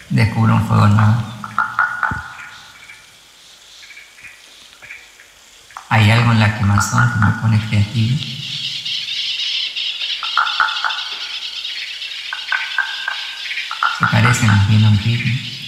descubro un juego nuevo. Hay algo en la quemazón que me pone creativo. Se parece más bien a un ritmo.